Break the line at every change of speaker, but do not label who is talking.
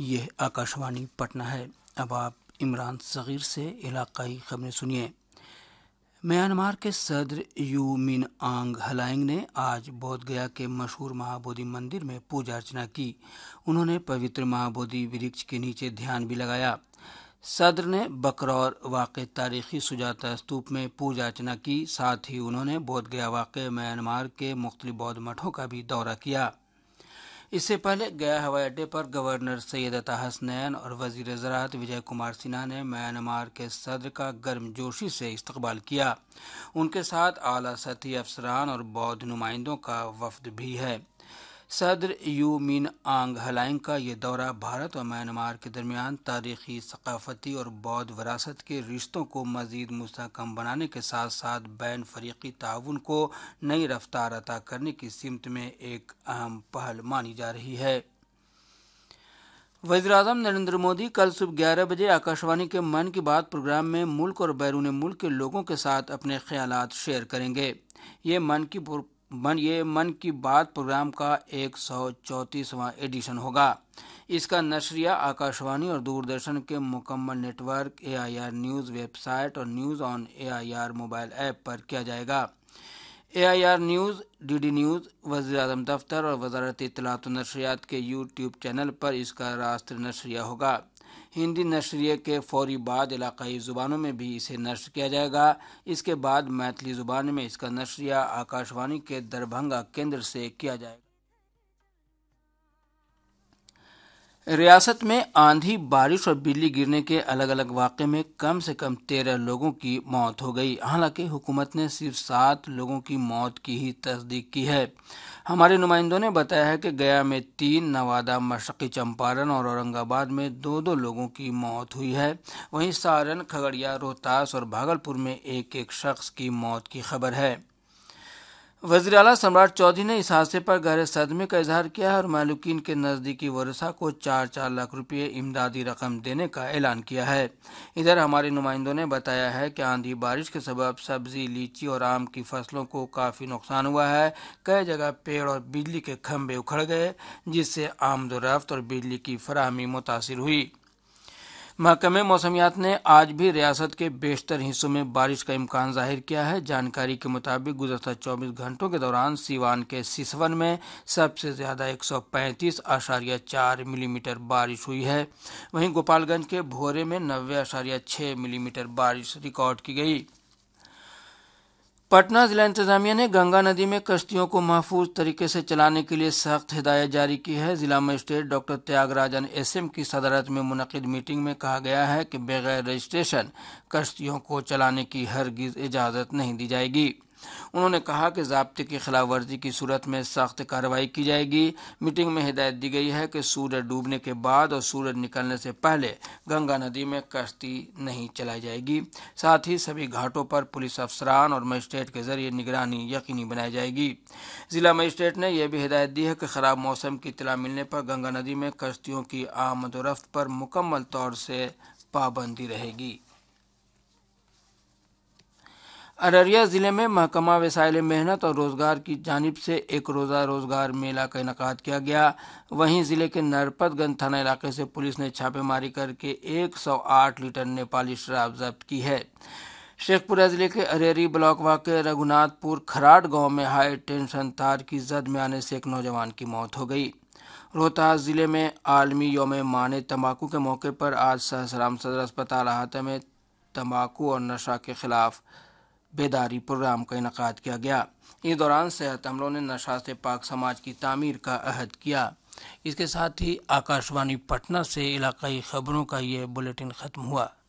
یہ آکاشوانی پٹنہ ہے۔ اب آپ عمران صغیر سے علاقائی خبریں سنیے۔ میانمار کے صدر یو من آنگ ہلائنگ نے آج بودھ گیا کے مشہور مہابودھی مندر میں پوجا ارچنا کی۔ انہوں نے پوتر مہابودھی ورکش کے نیچے دھیان بھی لگایا۔ صدر نے بکرور واقع تاریخی سجاتا استوپ میں پوجا ارچنا کی، ساتھ ہی انہوں نے بودھ گیا واقع میانمار کے مختلف بودھ مٹھوں کا بھی دورہ کیا۔ اس سے پہلے گیا ہوائی اڈے پر گورنر سید عطا حسنین اور وزیر زراعت وجے کمار سنہا نے میانمار کے صدر کا گرم جوشی سے استقبال کیا۔ ان کے ساتھ اعلیٰ سطحی افسران اور بودھ نمائندوں کا وفد بھی ہے۔ صدر یو من آنگ ہلائنگ کا یہ دورہ بھارت اور میانمار کے درمیان تاریخی، ثقافتی اور بودھ وراثت کے رشتوں کو مزید مستحکم بنانے کے ساتھ ساتھ بین فریقی تعاون کو نئی رفتار عطا کرنے کی سمت میں ایک اہم پہل مانی جا رہی ہے۔ وزیراعظم نریندر مودی کل صبح 11 بجے آکاشوانی کے من کی بات پروگرام میں ملک اور بیرون ملک کے لوگوں کے ساتھ اپنے خیالات شیئر کریں گے۔ یہ من کی بات پروگرام کا 134واں ایڈیشن ہوگا۔ اس کا نشریہ آکاشوانی اور دوردرشن کے مکمل net work, AIR news web site اور news on AIR mobile app پر کیا جائے گا۔ AIR نیوز، DD نیوز، وزیر اعظم دفتر اور وزارت اطلاعات و نشریات کے YouTube چینل پر اس کا راستر نشریہ ہوگا۔ ہندی نشریے کے فوری بعد علاقائی زبانوں میں بھی اسے نشر کیا جائے گا۔ اس کے بعد میتھلی زبان میں اس کا نشریہ آکاشوانی کے دربھنگا کیندر سے کیا جائے گا۔ ریاست میں آندھی، بارش اور بجلی گرنے کے الگ الگ واقعے میں کم سے کم 13 لوگوں کی موت ہو گئی۔ حالانکہ حکومت نے صرف 7 لوگوں کی موت کی ہی تصدیق کی ہے۔ ہمارے نمائندوں نے بتایا ہے کہ گیا میں 3، نوادا، مشرقی چمپارن اور اورنگ آباد میں 2 لوگوں کی موت ہوئی ہے۔ وہیں سارن، کھگڑیا، روہتاس اور بھاگلپور میں ایک شخص کی موت کی خبر ہے۔ وزیر اعلیٰ سمراٹ چودھری نے اس حادثے پر گہرے صدمے کا اظہار کیا ہے اور مالکین کے نزدیکی ورثاء کو 4 لاکھ روپے امدادی رقم دینے کا اعلان کیا ہے۔ ادھر ہمارے نمائندوں نے بتایا ہے کہ آندھی بارش کے سبب سبزی، لیچی اور آم کی فصلوں کو کافی نقصان ہوا ہے۔ کئی جگہ پیڑ اور بجلی کے کھمبے اکھڑ گئے، جس سے آمد و رفت اور بجلی کی فراہمی متاثر ہوئی۔ محکمہ موسمیات نے آج بھی ریاست کے بیشتر حصوں میں بارش کا امکان ظاہر کیا ہے۔ جانکاری کے مطابق گزشتہ 24 گھنٹوں کے دوران سیوان کے سسون میں سب سے زیادہ 135.4 ملی میٹر بارش ہوئی ہے۔ وہیں گوپال گنج کے بھورے میں 90.6 ملی میٹر بارش ریکارڈ کی گئی۔ پٹنہ ضلع انتظامیہ نے گنگا ندی میں کشتیوں کو محفوظ طریقے سے چلانے کے لیے سخت ہدایت جاری کی ہے۔ ضلع مجسٹریٹ ڈاکٹر تیاگ راجن SM کی صدارت میں منعقد میٹنگ میں کہا گیا ہے کہ بغیر رجسٹریشن کشتیوں کو چلانے کی ہرگز اجازت نہیں دی جائے گی۔ انہوں نے کہا کہ ضابطے کی خلاف ورزی کی صورت میں سخت کارروائی کی جائے گی۔ میٹنگ میں ہدایت دی گئی ہے کہ سورج ڈوبنے کے بعد اور سورج نکلنے سے پہلے گنگا ندی میں کشتی نہیں چلائی جائے گی۔ ساتھ ہی سبھی گھاٹوں پر پولیس افسران اور مجسٹریٹ کے ذریعے نگرانی یقینی بنائی جائے گی۔ ضلع مجسٹریٹ نے یہ بھی ہدایت دی ہے کہ خراب موسم کی اطلاع ملنے پر گنگا ندی میں کشتیوں کی آمد و رفت پر مکمل طور سے پابندی رہے گی۔ ارریہ ضلع میں محکمہ وسائل محنت اور روزگار کی جانب سے ایک روزہ روزگار میلہ کا انعقاد کیا گیا۔ وہیں ضلع کے نرپت گنج تھانہ علاقے سے پولیس نے چھاپے ماری کر کے 108 لیٹر نیپالی شراب ضبط کی ہے۔ شیخ پورہ ضلع کے اریری بلاک واقع رگھوناتھ پور کھراٹ گاؤں میں ہائی ٹینشن تار کی زد میں آنے سے ایک نوجوان کی موت ہو گئی۔ روہتاس ضلع میں عالمی یوم مانع تمباکو کے موقع پر آج سہسرام صدر اسپتال احاطہ میں تمباکو اور نشہ کے خلاف بیداری پروگرام کا انعقاد کیا گیا۔ اس دوران صحت عملوں نے نشہ سے پاک سماج کی تعمیر کا عہد کیا۔ اس کے ساتھ ہی آکاشوانی پٹنہ سے علاقائی خبروں کا یہ بلیٹن ختم ہوا۔